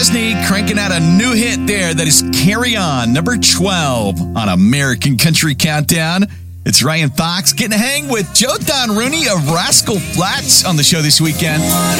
Disney cranking out a new hit there that is Carry On, number 12 on American Country Countdown. It's Ryan Fox getting a hang with Joe Don Rooney of Rascal Flatts on the show this weekend.